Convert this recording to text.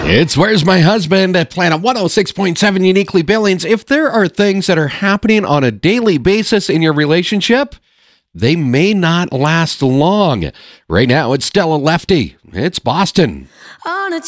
It's Where's My Husband at Planet 106.7 Uniquely Billings. If there are things that are happening on a daily basis in your relationship, they may not last long. Right now, it's Stella Lefty. It's Boston. On a